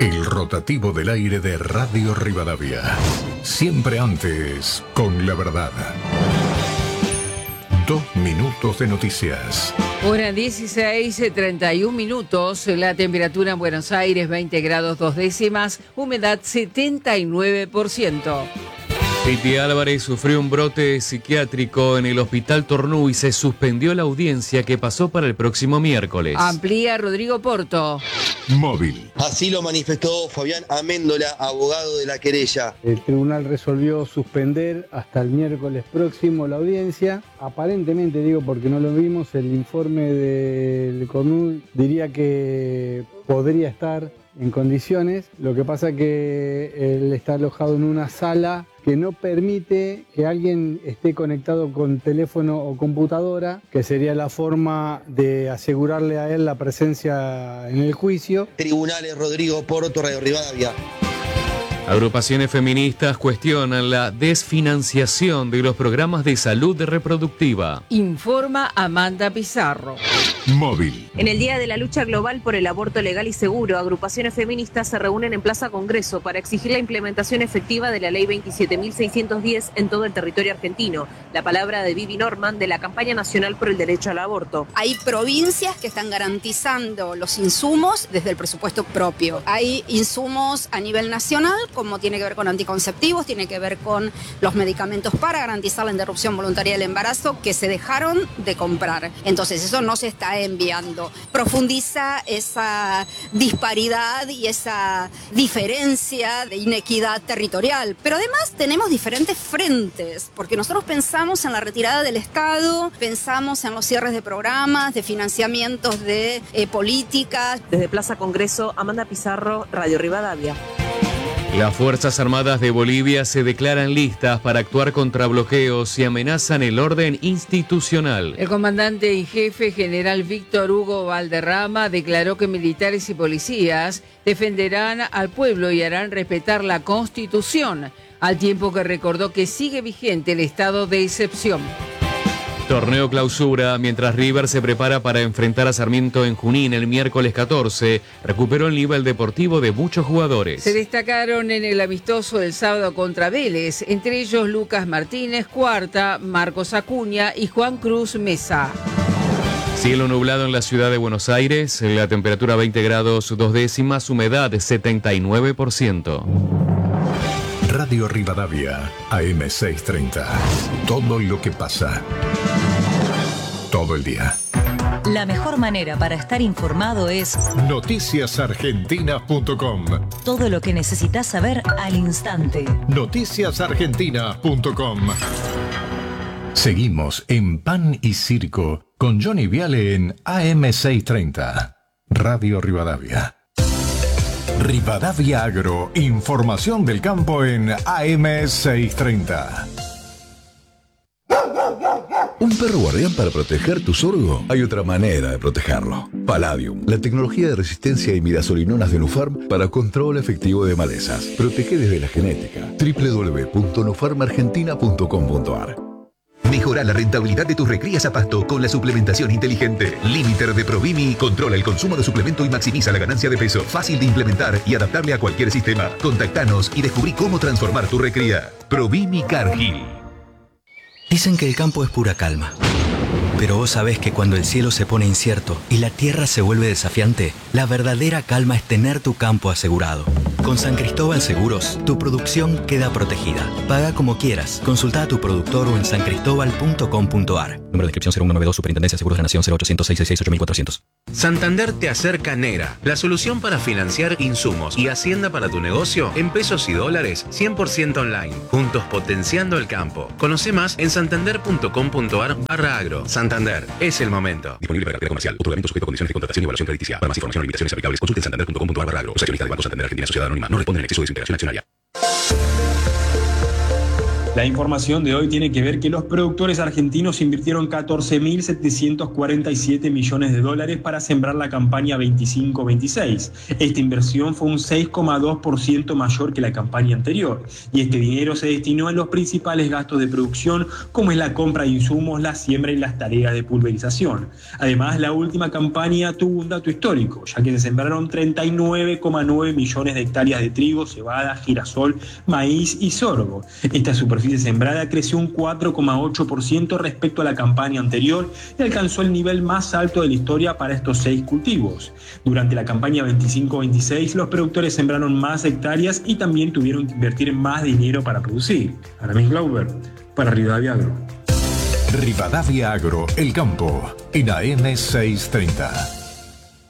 El rotativo del aire de Radio Rivadavia. Siempre antes, con la verdad. 2 minutos de noticias. Hora 16:31 minutos. La temperatura en Buenos Aires 20 grados 2 décimas. Humedad 79%. Piti Álvarez sufrió un brote psiquiátrico en el Hospital Tornú y se suspendió la audiencia que pasó para el próximo miércoles. Amplía Rodrigo Porto. Móvil. Así lo manifestó Fabián Améndola, abogado de la querella. El tribunal resolvió suspender hasta el miércoles próximo la audiencia. Aparentemente, digo porque no lo vimos, el informe del CONUD diría que podría estar en condiciones. Lo que pasa que él está alojado en una sala que no permite que alguien esté conectado con teléfono o computadora, que sería la forma de asegurarle a él la presencia en el juicio. Tribunales Rodrigo Porto, Radio Rivadavia. Agrupaciones feministas cuestionan la desfinanciación de los programas de salud reproductiva. Informa Amanda Pizarro. Móvil. En el Día de la Lucha Global por el Aborto Legal y Seguro, agrupaciones feministas se reúnen en Plaza Congreso para exigir la implementación efectiva de la Ley 27.610 en todo el territorio argentino. La palabra de Vivi Norman, de la Campaña Nacional por el Derecho al Aborto. Hay provincias que están garantizando los insumos desde el presupuesto propio. Hay insumos a nivel nacional, como tiene que ver con anticonceptivos, tiene que ver con los medicamentos para garantizar la interrupción voluntaria del embarazo, que se dejaron de comprar. Entonces eso no se está enviando. Profundiza esa disparidad y esa diferencia de inequidad territorial. Pero además tenemos diferentes frentes, porque nosotros pensamos en la retirada del Estado, pensamos en los cierres de programas, de financiamientos de políticas. Desde Plaza Congreso, Amanda Pizarro, Radio Rivadavia. Las Fuerzas Armadas de Bolivia se declaran listas para actuar contra bloqueos y amenazan el orden institucional. El comandante en jefe, general Víctor Hugo Valderrama, declaró que militares y policías defenderán al pueblo y harán respetar la Constitución, al tiempo que recordó que sigue vigente el estado de excepción. Torneo clausura, mientras River se prepara para enfrentar a Sarmiento en Junín el miércoles 14, recuperó el nivel deportivo de muchos jugadores. Se destacaron en el amistoso del sábado contra Vélez, entre ellos Lucas Martínez, Cuarta, Marcos Acuña y Juan Cruz Mesa. Cielo nublado en la ciudad de Buenos Aires, la temperatura 20 grados 2 décimas, humedad 79%. Radio Rivadavia, AM630. Todo lo que pasa. Todo el día. La mejor manera para estar informado es noticiasargentinas.com. todo lo que necesitas saber al instante. Noticiasargentinas.com. Seguimos en Pan y Circo con Johnny Viale en AM630. Radio Rivadavia. Rivadavia Agro, información del campo en AM630. ¿Un perro guardián para proteger tu sorgo? Hay otra manera de protegerlo. Palladium, la tecnología de resistencia a imidazolinonas de Nufarm para control efectivo de malezas. Protege desde la genética. www.nufarmargentina.com.ar. Mejora la rentabilidad de tus recrías a pasto con la suplementación inteligente. Limiter de Provimi controla el consumo de suplemento y maximiza la ganancia de peso. Fácil de implementar y adaptable a cualquier sistema. Contactanos y descubrí cómo transformar tu recría. Provimi Cargill. Dicen que el campo es pura calma. Pero vos sabés que cuando el cielo se pone incierto y la tierra se vuelve desafiante, la verdadera calma es tener tu campo asegurado. Con San Cristóbal Seguros, tu producción queda protegida. Paga como quieras. Consulta a tu productor o en sancristobal.com.ar. Número de inscripción 0192, Superintendencia de Seguros de la Nación 0800 666 8400. Santander te acerca Nera, la solución para financiar insumos y hacienda para tu negocio en pesos y dólares 100% online. Juntos potenciando el campo. Conoce más en santander.com.ar/agro. Santander, es el momento. Disponible para cartera comercial. Otorgamiento sujeto a condiciones de contratación y evaluación crediticia. Para más información o limitaciones aplicables, consulte santander.com.ar/agro. Los accionistas de Banco Santander Argentina Sociedad Anónima no responden en exceso de desintegración accionaria. La información de hoy tiene que ver que los productores argentinos invirtieron 14.747 millones de dólares para sembrar la campaña 25-26. Esta inversión fue un 6,2% mayor que la campaña anterior, y este dinero se destinó a los principales gastos de producción, como es la compra de insumos, la siembra y las tareas de pulverización. Además, la última campaña tuvo un dato histórico, ya que se sembraron 39,9 millones de hectáreas de trigo, cebada, girasol, maíz y sorgo. Esta superficie sembrada creció un 4,8% respecto a la campaña anterior y alcanzó el nivel más alto de la historia para estos 6 cultivos. Durante la campaña 25-26, los productores sembraron más hectáreas y también tuvieron que invertir más dinero para producir. Aramis Glauber, para Rivadavia Agro. Rivadavia Agro, el campo, en AM 630.